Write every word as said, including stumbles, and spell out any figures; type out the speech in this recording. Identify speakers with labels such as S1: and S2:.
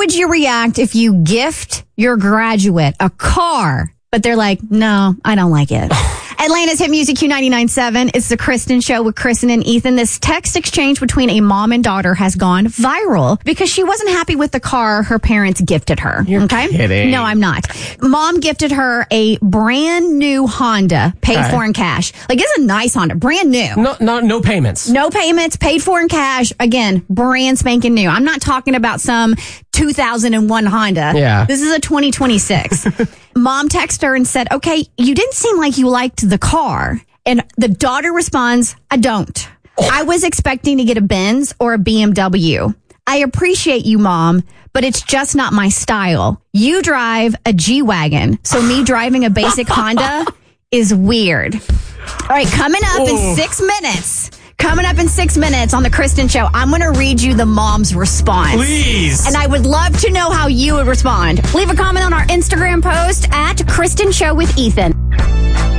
S1: would you react if you gift your graduate a car, but they're like, no, I don't like it? Atlanta's Hit Music Q ninety-nine point seven. It's the Kristen Show with Kristen and Ethan. This text exchange between a mom and daughter has gone viral because she wasn't happy with the car her parents gifted her.
S2: You're
S1: okay?
S2: kidding.
S1: No, I'm not. Mom gifted her a brand new Honda, paid
S2: Okay.
S1: for in cash. Like, it's a nice Honda, brand new.
S2: No, no, no payments.
S1: No payments, paid for in cash. Again, brand spanking new. I'm not talking about some two thousand one Honda.
S2: Yeah.
S1: This is a twenty twenty-six. Mom texted her and said, okay, you didn't seem like you liked the car. And the daughter responds, I don't. I was expecting to get a Benz or a B M W. I appreciate you, Mom, but it's just not my style. You drive a G-Wagon, so me driving a basic Honda is weird. All right, coming up
S2: Ooh.
S1: in six minutes. Coming up in six minutes on the Kristen Show, I'm going to read you the mom's response.
S2: Please.
S1: And I would love to know how you would respond. Leave a comment on our Instagram post at Kristen Show with Ethan.